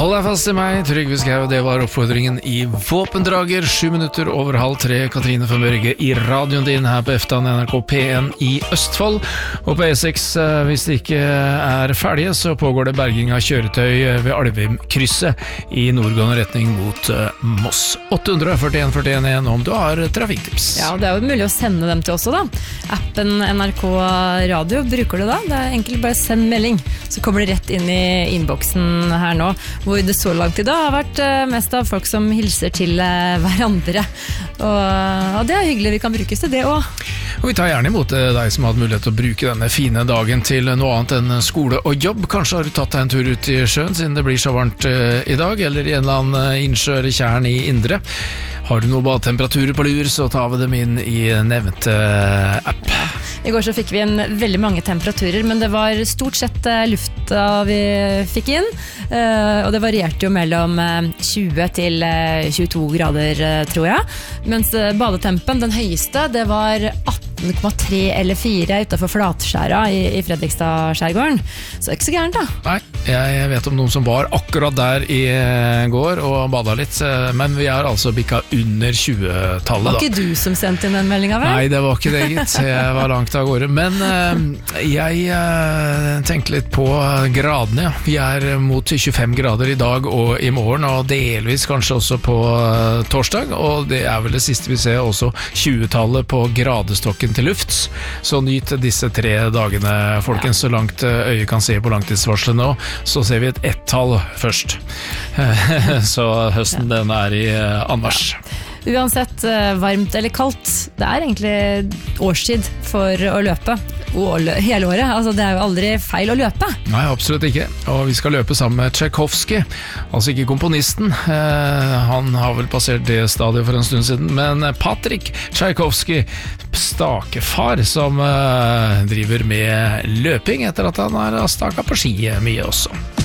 Hold deg fast i meg, Trygve Skau, det var oppfordringen i Våpendrager, 7 minutter over 2:30, Katrine von Børge i radioen din her på Eftan NRK P1 i Østfold, og på E6, hvis det ikke er ferdige, så pågår det berging av kjøretøy ved Alvimkrysset i nordgående retning mot Moss. 841 41 om du har trafikktips. Ja, det er jo mulig å sende dem til også da. Appen NRK Radio, bruker du da? Det er enkelt, bare send melding, så kommer det rett inn i innboksen her nå, hvor det så langt i dag har vært mest av folk som hilser til hverandre. Og det er hyggelig, vi kan brukes til det også. Og vi tar gjerne imot deg som har hatt mulighet til å bruke denne fine dagen til noe annet enn skole og jobb. Kanskje har du tatt deg en tur ut i sjøen siden det blir så varmt i dag, eller i en eller annen innsjø eller tjern i Indre. Har du noen badetemperaturer på lur, så tar vi dem inn i nevnte app. I går så fikk vi inn veldig mange temperaturer, men det var stort sett lufta vi fikk inn, og det varierte jo mellom 20 til 22 grader, tror jeg. Mens badetempen, den høyeste, det var 18,3 eller 4 utenfor Flatskjæra i Fredrikstad-skjærgården. Så det er ikke så gærent da. Nei, jeg vet om noen som var akkurat der i går og badet litt, men vi er altså bikka under 20-tallet da. Var ikke du som sendte inn den meldingen, vel? Nei, det var ikke det, gitt. Jeg var langt av gårde. Men jeg tenkte litt på gradene, ja. Vi er mot 25 grader i dag og i morgen, og delvis kanskje også på torsdag, og det er vel det siste vi ser, også 20-tallet på gradestokken til lufts. Så nyt disse 3 dagene, folkens, så langt øyet kan se på langtidsvarselet nå. Så ser vi et ett-tall først. Så høsten den er i anmarsj. Uansett varmt eller kaldt, det er egentlig årstid for å løpe hele året, altså det er jo aldri feil å løpe. Nei, absolutt ikke, og vi skal løpe sammen med Tchaikovsky, altså ikke komponisten, han har vel passert det stadiet for en stund siden, men Patrick Tchaikovsky, stakefar som driver med løping etter at han har staket på ski mye også.